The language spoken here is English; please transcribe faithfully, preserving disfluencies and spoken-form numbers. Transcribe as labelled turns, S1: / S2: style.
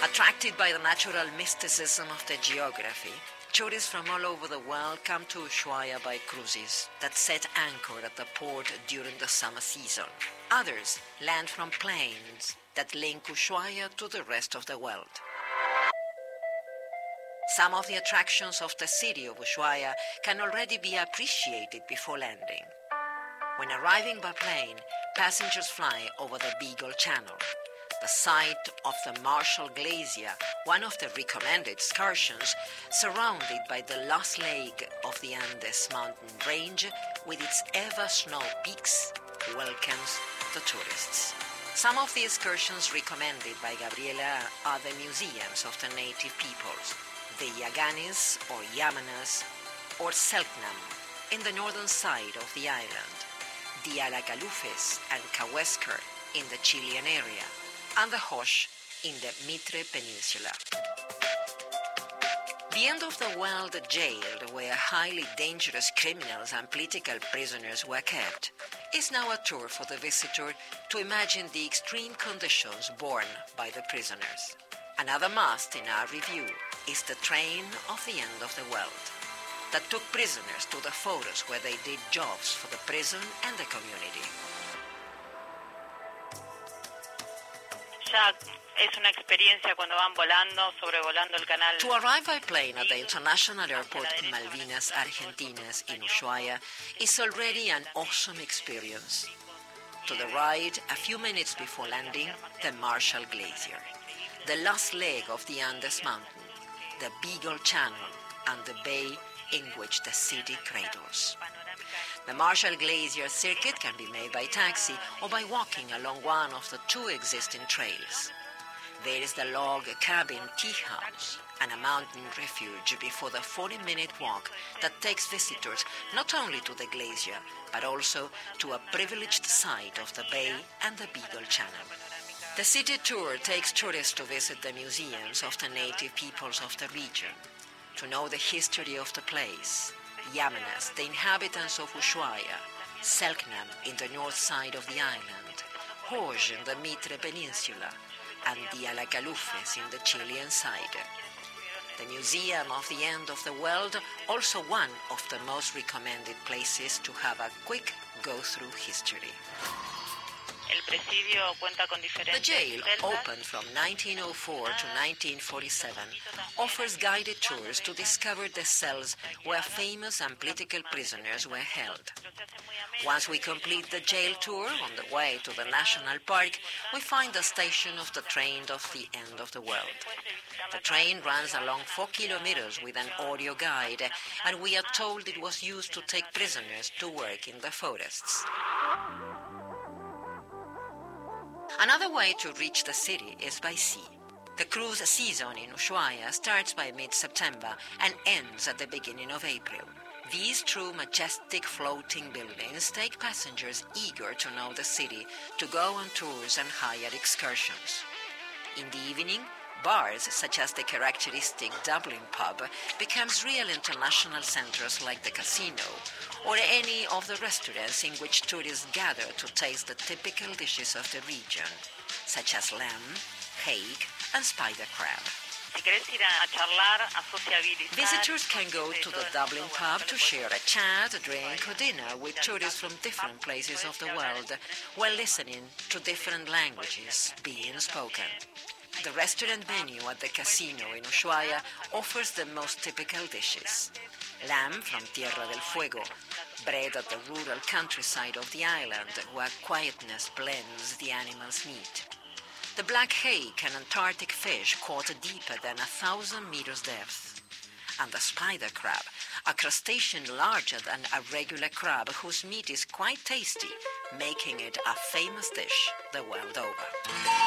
S1: Attracted by the natural mysticism of the geography, tourists from all over the world come to Ushuaia by cruises that set anchor at the port during the summer season. Others land from planes that link Ushuaia to the rest of the world. Some of the attractions of the city of Ushuaia can already be appreciated before landing. When arriving by plane, passengers fly over the Beagle Channel, the site of the Marshall Glacier, one of the recommended excursions, surrounded by the lost leg of the Andes mountain range with its ever-snow peaks, welcomes the tourists. Some of the excursions recommended by Gabriela are the museums of the native peoples, the Yaganis or Yamanas, or Selknam in the northern side of the island, the Alacalufes and Cahuéscar in the Chilean area, and the Hosh in the Mitre Peninsula. The end of the world jail, where highly dangerous criminals and political prisoners were kept, is now a tour for the visitor to imagine the extreme conditions borne by the prisoners. Another must in our review is the train of the end of the world, that took prisoners to the photos where they did jobs for the prison and the community.
S2: Ya es una experiencia cuando van volando, sobrevolando el canal.
S1: To arrive by plane at the international airport Malvinas Argentinas in Ushuaia is already an awesome experience. To the right, a few minutes before landing, the Marshall Glacier, the last leg of the Andes Mountain, the Beagle Channel, and the bay in which the city cradles. The Marshall Glacier circuit can be made by taxi or by walking along one of the two existing trails. There is the log cabin tea house and a mountain refuge before the forty-minute walk that takes visitors not only to the glacier, but also to a privileged side of the bay and the Beagle Channel. The city tour takes tourists to visit the museums of the native peoples of the region, to know the history of the place. Yamanas, the inhabitants of Ushuaia, Selknam in the north side of the island, Hosh in the Mitre Peninsula, and the Alacalufes in the Chilean side. The Museum of the End of the World, also one of the most recommended places to have a quick go-through history. The jail, opened from nineteen oh four to nineteen forty-seven, offers guided tours to discover the cells where famous and political prisoners were held. Once we complete the jail tour, on the way to the national park, we find the station of the train of the end of the world. The train runs along four kilometers with an audio guide, and we are told it was used to take prisoners to work in the forests. Another way to reach the city is by sea. The cruise season in Ushuaia starts by mid-September and ends at the beginning of April. These true majestic floating buildings take passengers eager to know the city, to go on tours and hired excursions. In the evening, bars such as the characteristic Dublin pub becomes real international centers like the casino, or any of the restaurants in which tourists gather to taste the typical dishes of the region, such as lamb, hake, and spider crab. Visitors can go to the Dublin pub to share a chat, a drink, or dinner with tourists from different places of the world, while listening to different languages being spoken. The restaurant menu at the casino in Ushuaia offers the most typical dishes. Lamb from Tierra del Fuego, bred at the rural countryside of the island, where quietness blends the animal's meat. The black hake, an Antarctic fish caught deeper than a thousand meters depth. And the spider crab, a crustacean larger than a regular crab whose meat is quite tasty, making it a famous dish the world over.